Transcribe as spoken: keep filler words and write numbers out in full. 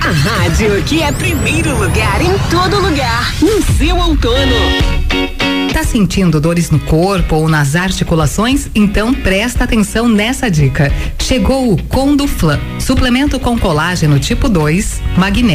A rádio que é primeiro lugar em todo lugar, no seu outono. Tá sentindo dores no corpo ou nas articulações? Então presta atenção nessa dica. Chegou o Conduflan, suplemento com colágeno tipo dois, magnésio